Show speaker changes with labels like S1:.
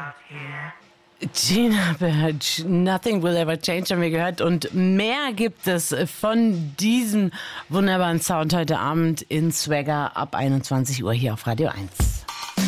S1: Gina Birch, Nothing Will Ever Change haben wir gehört und mehr gibt es von diesem wunderbaren Sound heute Abend in Swagger ab 21 Uhr hier auf Radio 1.